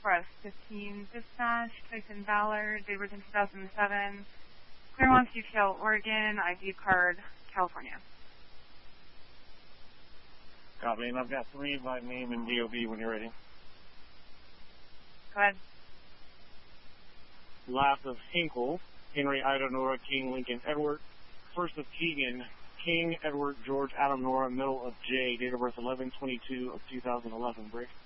Express 15 dispatch, Tyson Valor, date written 2007, Claremont, UTL, Oregon, ID card, California. Copy, and I've got 3 by name and DOB when you're ready. Go ahead. Last of Hinkle, Henry, Ida, Nora, King, Lincoln, Edward. First of Keegan, King, Edward, George, Adam, Nora, middle of J, date of birth 11/22 of 2011. Break.